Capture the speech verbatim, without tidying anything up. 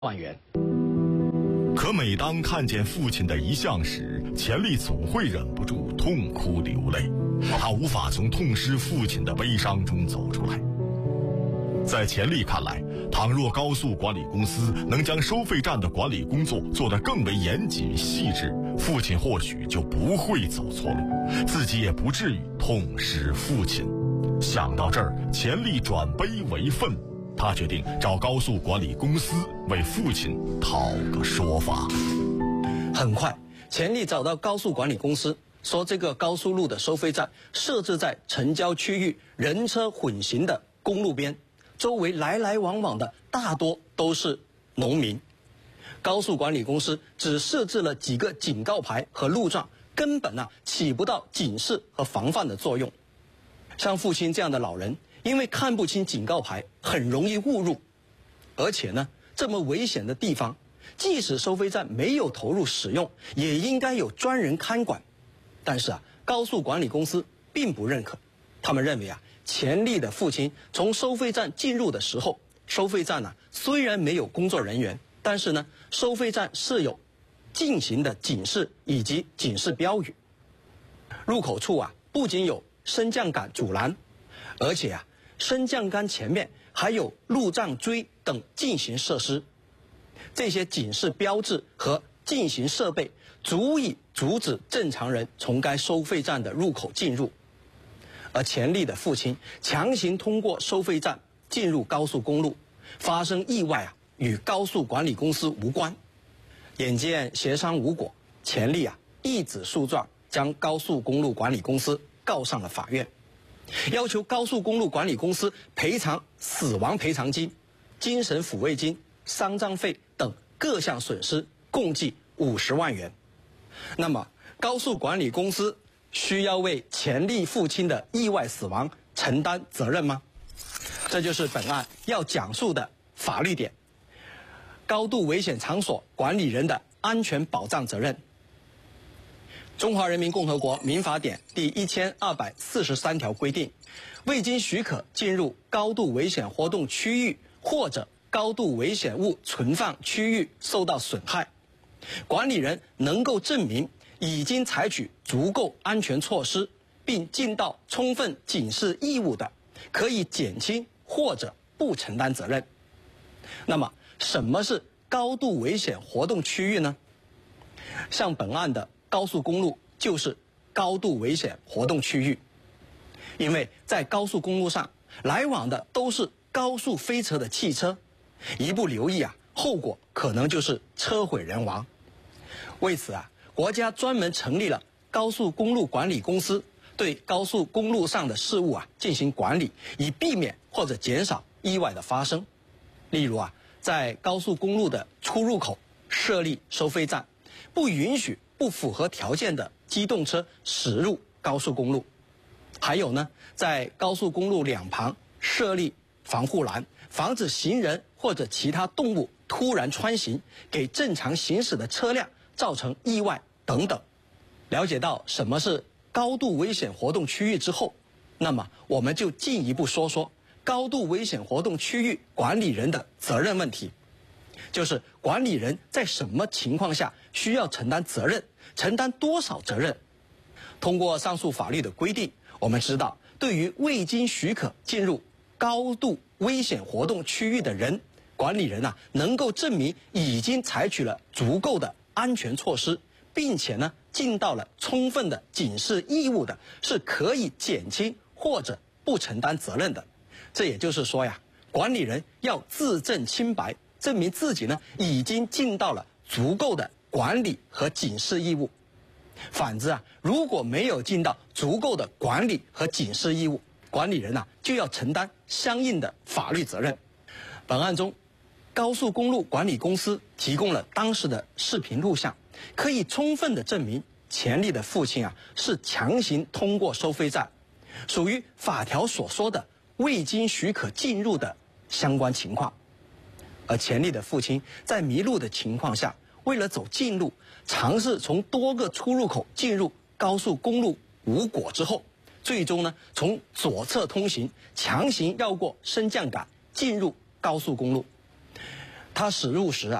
万元。 可每当看见父亲的遗像时，钱丽总会忍不住痛哭流泪。他无法从痛失父亲的悲伤中走出来。在钱丽看来，倘若高速管理公司能将收费站的管理工作做得更为严谨细致，父亲或许就不会走错路，自己也不至于痛失父亲。想到这儿，钱丽转悲为愤，他决定找高速管理公司为父亲讨个说法。 很快，钱丽找到高速管理公司，说这个高速路的收费站设置在城郊区域人车混行的公路边，周围来来往往的大多都是农民。高速管理公司只设置了几个警告牌和路障，根本啊起不到警示和防范的作用。像父亲这样的老人，因为看不清警告牌，很容易误入。而且呢，这么危险的地方，即使收费站没有投入使用，也应该有专人看管。但是啊，高速管理公司并不认可。他们认为啊，钱丽的父亲从收费站进入的时候，收费站呢、啊、虽然没有工作人员，但是呢，收费站设有进行的警示以及警示标语。入口处啊，不仅有升降杆阻拦，而且啊，升降杆前面还有路障锥等进行设施。这些警示标志和进行设备足以阻止正常人从该收费站的入口进入。而钱丽的父亲强行通过收费站进入高速公路，发生意外啊，与高速管理公司无关。眼见协商无果，钱丽啊一纸诉状将高速公路管理公司告上了法院，要求高速公路管理公司赔偿死亡赔偿金、精神抚慰金、丧葬费等各项损失，共计五十万元。那么，高速管理公司需要为钱丽父亲的意外死亡承担责任吗？这就是本案要讲述的法律点：高度危险场所管理人的安全保障责任。中华人民共和国民法典第一千二百四十三条规定，未经许可进入高度危险活动区域或者高度危险物存放区域受到损害，管理人能够证明已经采取足够安全措施，并尽到充分警示义务的，可以减轻或者不承担责任。那么，什么是高度危险活动区域呢？像本案的高速公路就是高度危险活动区域，因为在高速公路上来往的都是高速飞驰的汽车，一不留意啊，后果可能就是车毁人亡。为此啊，国家专门成立了高速公路管理公司，对高速公路上的事务啊进行管理，以避免或者减少意外的发生。例如啊，在高速公路的出入口设立收费站，不允许不符合条件的机动车驶入高速公路。还有呢，在高速公路两旁设立防护栏，防止行人或者其他动物突然穿行，给正常行驶的车辆造成意外等等。了解到什么是高度危险活动区域之后，那么我们就进一步说说高度危险活动区域管理人的责任问题，就是管理人在什么情况下需要承担责任，承担多少责任。通过上述法律的规定，我们知道，对于未经许可进入高度危险活动区域的人，管理人啊能够证明已经采取了足够的安全措施，并且呢尽到了充分的警示义务的，是可以减轻或者不承担责任的。这也就是说呀，管理人要自证清白，证明自己呢已经尽到了足够的管理和警示义务。反之啊，如果没有尽到足够的管理和警示义务，管理人啊就要承担相应的法律责任。本案中，高速公路管理公司提供了当时的视频录像，可以充分的证明钱丽的父亲啊是强行通过收费站，属于法条所说的未经许可进入的相关情况。而钱丽的父亲在迷路的情况下，为了走近路，尝试从多个出入口进入高速公路无果之后，最终呢从左侧通行，强行绕过升降杆进入高速公路。 他驶入时啊。